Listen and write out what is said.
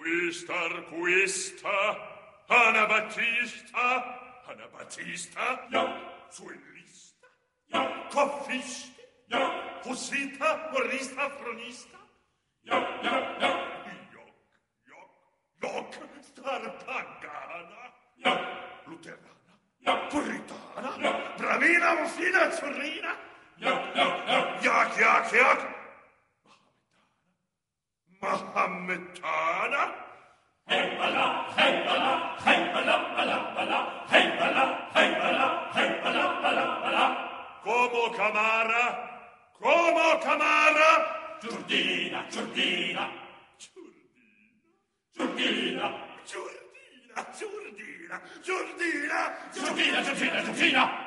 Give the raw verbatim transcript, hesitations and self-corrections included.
Quistar, quista, Anabattista, Anabattista, ja, Suellista, ja, Coffista, ja, Fussita, Morista, Fronista, ja, ja, ja, Joc, Joc, Joc, Starpagana, ja, Luterana, ja, Puritana, ja, Bravina, Muffina, Zurrina, ja, ja, ja, Jac, Jac, Jac, Mahometana, hey bala, hey bala, hey bala, bala, bala, hey bala, hey bala, hey bala, bala, bala. Como Camara, como Camara, Giurdina, Giurdina, Giurdina, Giurdina, Giurdina, Giurdina, Giurdina, Giurdina, Giurdina, Giurdina.